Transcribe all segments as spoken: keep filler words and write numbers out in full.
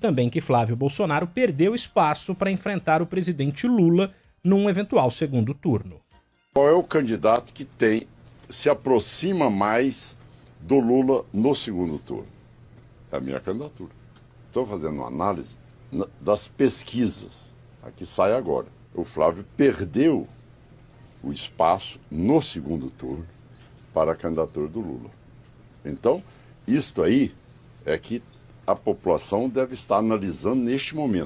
também que Flávio Bolsonaro perdeu espaço para enfrentar o presidente Lula num eventual segundo turno. Qual é o candidato que tem, se aproxima mais do Lula no segundo turno? É a minha candidatura. Estou fazendo uma análise das pesquisas. Aqui sai agora. O Flávio perdeu o espaço no segundo turno para a candidatura do Lula. Então, isto aí é que a população deve estar analisando neste momento.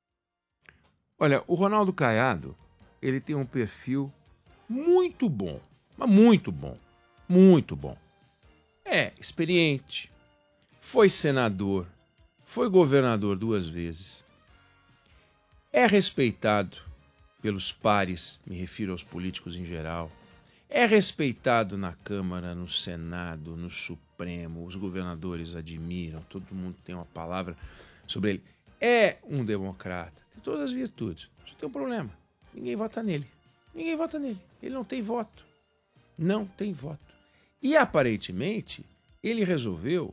Olha, o Ronaldo Caiado, ele tem um perfil muito bom, mas muito bom, muito bom. É experiente, foi senador, foi governador duas vezes, é respeitado pelos pares, me refiro aos políticos em geral, é respeitado na Câmara, no Senado, no Supremo, os governadores admiram, todo mundo tem uma palavra sobre ele. É um democrata, tem todas as virtudes, só tem um problema, ninguém vota nele, ninguém vota nele, ele não tem voto, não tem voto. E aparentemente ele resolveu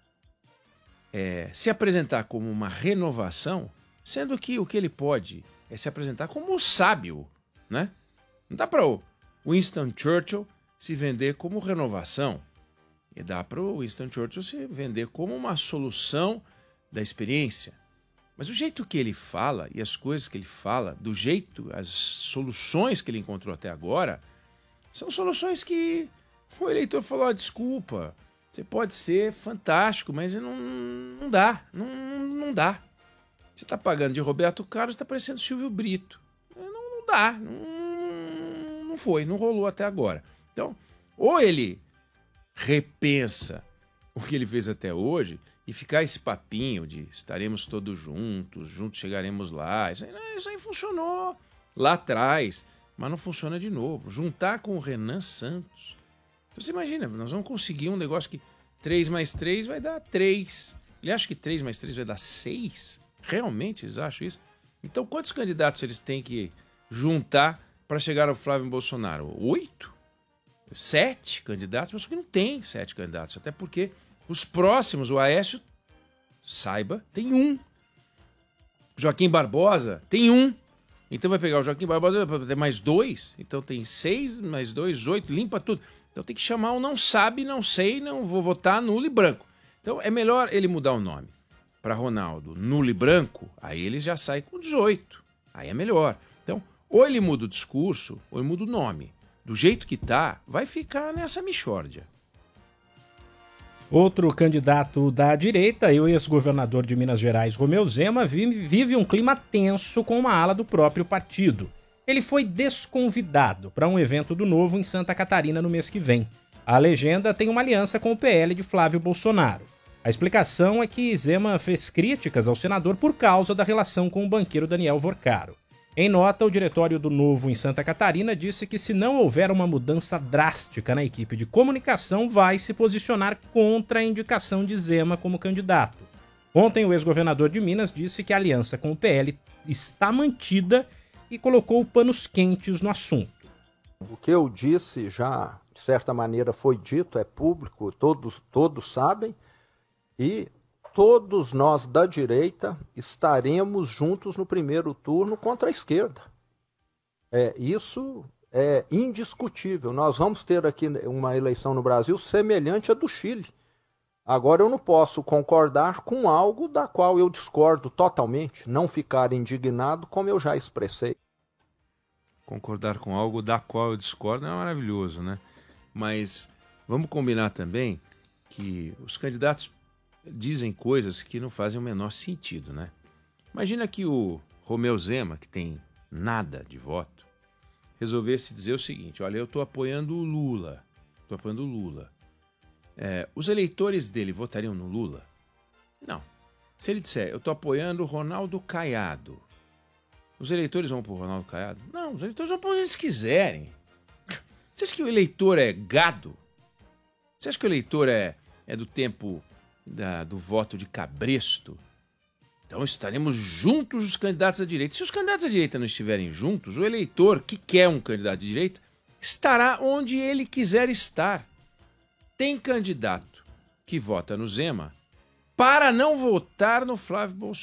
é, se apresentar como uma renovação, sendo que o que ele pode é se apresentar como sábio, né? Não dá para o Winston Churchill se vender como renovação. E dá para o Winston Churchill se vender como uma solução da experiência. Mas o jeito que ele fala e as coisas que ele fala, do jeito, as soluções que ele encontrou até agora, são soluções que o eleitor falou, oh, desculpa, você pode ser fantástico, mas não, não dá, não, não dá. Você está pagando de Roberto Carlos, está parecendo Silvio Brito. Não, não dá, não, não foi, não rolou até agora. Então, ou ele repensa o que ele fez até hoje e ficar esse papinho de estaremos todos juntos, juntos chegaremos lá. Isso aí, não, isso aí funcionou lá atrás, mas não funciona de novo. Juntar com o Renan Santos. Então, você imagina, nós vamos conseguir um negócio que três mais três vai dar três. Ele acha que três mais três vai dar seis? Realmente eles acham isso? Então, quantos candidatos eles têm que juntar para chegar ao Flávio Bolsonaro? Oito? Sete candidatos? Mas só que não tem sete candidatos. Até porque os próximos, o Aécio, saiba, tem um. Joaquim Barbosa tem um. Então vai pegar o Joaquim Barbosa, vai ter mais dois. Então tem seis, mais dois, oito, limpa tudo. Então tem que chamar o não sabe, não sei, não vou votar nulo e branco. Então é melhor ele mudar o nome para Ronaldo nulo e branco, aí ele já sai com dezoito. Aí é melhor. Então, ou ele muda o discurso, ou ele muda o nome. Do jeito que tá, vai ficar nessa mixórdia. Outro candidato da direita, o ex-governador de Minas Gerais, Romeu Zema, vive um clima tenso com uma ala do próprio partido. Ele foi desconvidado para um evento do Novo em Santa Catarina no mês que vem. A legenda tem uma aliança com o P L de Flávio Bolsonaro. A explicação é que Zema fez críticas ao senador por causa da relação com o banqueiro Daniel Vorcaro. Em nota, o diretório do Novo em Santa Catarina disse que se não houver uma mudança drástica na equipe de comunicação, vai se posicionar contra a indicação de Zema como candidato. Ontem, o ex-governador de Minas disse que a aliança com o P L está mantida e colocou panos quentes no assunto. O que eu disse já, de certa maneira, foi dito, é público, todos, todos sabem, e todos nós da direita estaremos juntos no primeiro turno contra a esquerda. É, isso é indiscutível. Nós vamos ter aqui uma eleição no Brasil semelhante à do Chile. Agora, eu não posso concordar com algo da qual eu discordo totalmente, não ficar indignado como eu já expressei. Concordar com algo da qual eu discordo é maravilhoso, né? Mas vamos combinar também que os candidatos dizem coisas que não fazem o menor sentido, né? Imagina que o Romeu Zema, que tem nada de voto, resolvesse dizer o seguinte, olha, eu estou apoiando o Lula, estou apoiando o Lula. É, os eleitores dele votariam no Lula? Não. Se ele disser, eu estou apoiando o Ronaldo Caiado, os eleitores vão para o Ronaldo Caiado? Não, os eleitores vão para onde eles quiserem. Você acha que o eleitor é gado? Você acha que o eleitor é, é do tempo da, do voto de cabresto? Então estaremos juntos os candidatos à direita. Se os candidatos à direita não estiverem juntos, o eleitor que quer um candidato de direita estará onde ele quiser estar. Tem candidato que vota no Zema para não votar no Flávio Bolsonaro.